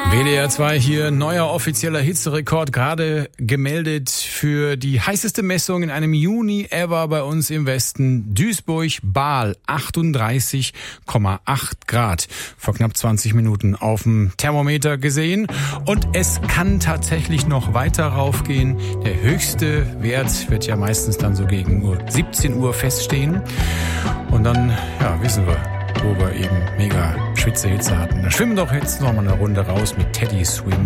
WDR 2 hier, neuer offizieller Hitzerekord, gerade gemeldet für die heißeste Messung in einem Juni ever bei uns im Westen. Duisburg-Bahl, 38,8 Grad. Vor knapp 20 Minuten auf dem Thermometer gesehen. Und es kann tatsächlich noch weiter raufgehen. Der höchste Wert wird ja meistens dann so gegen 17 Uhr feststehen. Und dann, ja, wissen wir, wo wir eben mega Schwitzehitze hatten. Da schwimmen doch jetzt noch mal eine Runde raus mit Teddy Swim.